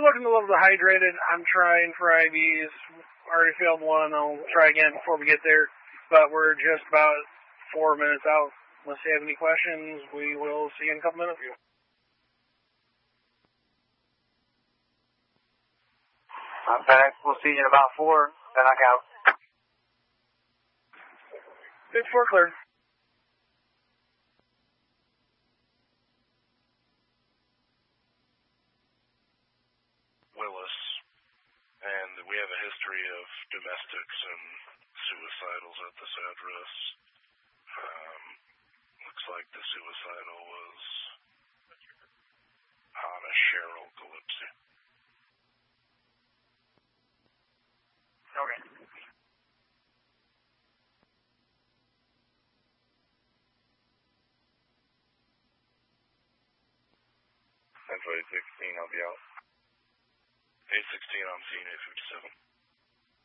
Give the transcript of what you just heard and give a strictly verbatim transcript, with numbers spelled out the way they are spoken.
looking a little dehydrated. I'm trying for I Vs. Already failed one. I'll try again before we get there. But we're just about four minutes out. Unless you have any questions, we will see you in a couple minutes. I'm back. We'll see you in about four. Then I got. It's four clear. Willis, and we have a history of domestics and suicidals at this address. Um, looks like the suicidal was Hannah Cheryl Calypso. Okay. Central eight sixteen, I'll be out. eight sixteen, I'm seeing eight fifty-seven.